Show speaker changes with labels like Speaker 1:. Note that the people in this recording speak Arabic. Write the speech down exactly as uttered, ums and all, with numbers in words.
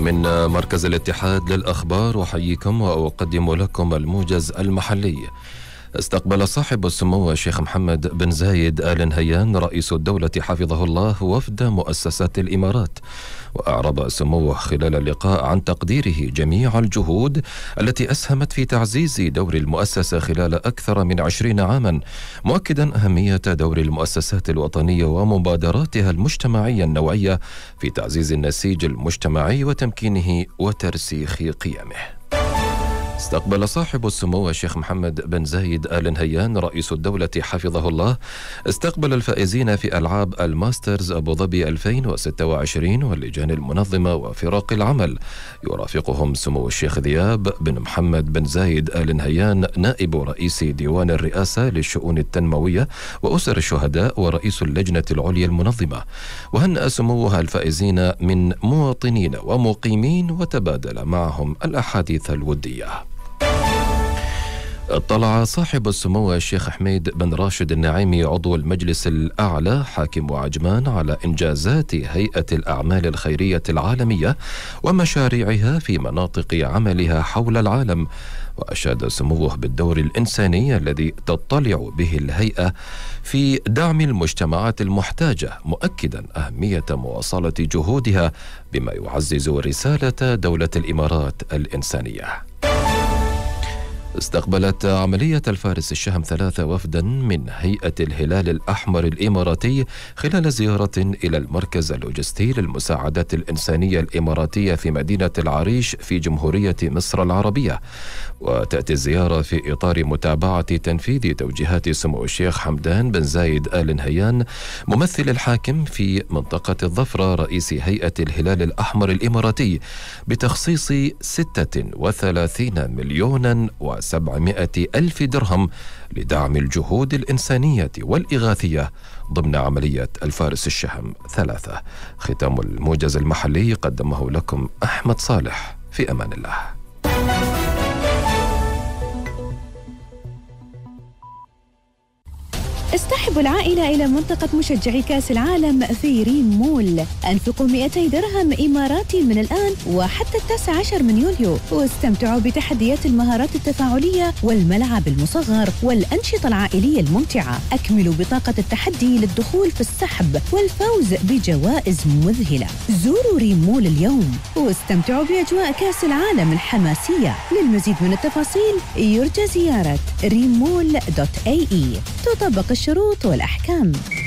Speaker 1: من مركز الاتحاد للأخبار أحييكم وأقدم لكم الموجز المحلي. استقبل صاحب السمو الشيخ محمد بن زايد آل نهيان رئيس الدولة حفظه الله وفد مؤسسات الإمارات، وأعرب سموه خلال اللقاء عن تقديره جميع الجهود التي أسهمت في تعزيز دور المؤسسة خلال أكثر من عشرين عاما، مؤكدا أهمية دور المؤسسات الوطنية ومبادراتها المجتمعية النوعية في تعزيز النسيج المجتمعي وتمكينه وترسيخ قيمه. استقبل صاحب السمو الشيخ محمد بن زايد آل نهيان رئيس الدولة حفظه الله استقبل الفائزين في ألعاب الماسترز أبو ظبي ألفين وستة وعشرين واللجان المنظمة وفرق العمل، يرافقهم سمو الشيخ ذياب بن محمد بن زايد آل نهيان نائب رئيس ديوان الرئاسة للشؤون التنموية وأسر الشهداء ورئيس اللجنة العليا المنظمة، وهنأ سموها الفائزين من مواطنين ومقيمين وتبادل معهم الأحاديث الودية. اطلع صاحب السمو الشيخ حميد بن راشد النعيمي عضو المجلس الأعلى حاكم عجمان على إنجازات هيئة الأعمال الخيرية العالمية ومشاريعها في مناطق عملها حول العالم، وأشاد سموه بالدور الإنساني الذي تطلع به الهيئة في دعم المجتمعات المحتاجة، مؤكدا أهمية مواصلة جهودها بما يعزز رسالة دولة الإمارات الإنسانية. استقبلت عملية الفارس الشهم ثلاثة وفدا من هيئة الهلال الأحمر الإماراتي خلال زيارة إلى المركز اللوجستي للمساعدات الإنسانية الإماراتية في مدينة العريش في جمهورية مصر العربية، وتأتي الزيارة في إطار متابعة تنفيذ توجيهات سمو الشيخ حمدان بن زايد آل نهيان ممثل الحاكم في منطقة الظفرة رئيس هيئة الهلال الأحمر الإماراتي بتخصيص ستة وثلاثين مليونا وسبعمائة ألف درهم لدعم الجهود الإنسانية والإغاثية ضمن عملية الفارس الشهم ثلاثة. ختام الموجز المحلي قدمه لكم أحمد صالح، في أمان الله.
Speaker 2: استحبوا العائلة إلى منطقة مشجعي كأس العالم في ريم مول. أنفقوا مئتي درهم إماراتي من الآن وحتى التاسع عشر من يوليو، واستمتعوا بتحديات المهارات التفاعلية والملعب المصغر والأنشطة العائلية الممتعة. أكملوا بطاقة التحدي للدخول في السحب والفوز بجوائز مذهلة. زوروا ريم مول اليوم واستمتعوا بأجواء كأس العالم الحماسية. للمزيد من التفاصيل يرجى زيارة ريم مول دوت اي اي. تطبق الشروط والأحكام.